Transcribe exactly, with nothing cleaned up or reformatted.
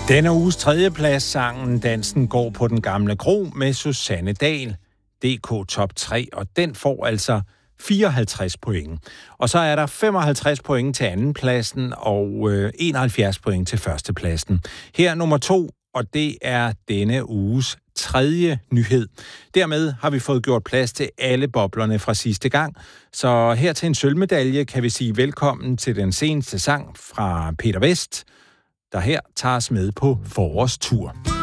Denne uges tredjeplads-sangen Dansen går på den gamle kro med Susanne Dahl. D K Top tre, og den får altså fireoghalvtreds point. Og så er der femoghalvtreds point til andenpladsen og øh, enoghalvfjerds point til førstepladsen. Her er nummer to, og det er denne uges tredje nyhed. Dermed har vi fået gjort plads til alle boblerne fra sidste gang. Så her til en sølvmedalje kan vi sige velkommen til den seneste sang fra Peter Vest, der her tager os med på forårstur.